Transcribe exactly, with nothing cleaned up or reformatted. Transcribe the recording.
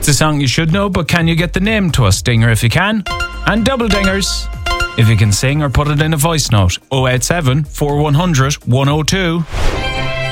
It's a song you should know, but can you get the name to us? Dinger if you can. And double dingers if you can sing or put it in a voice note. oh eight seven, four one zero zero, one oh two.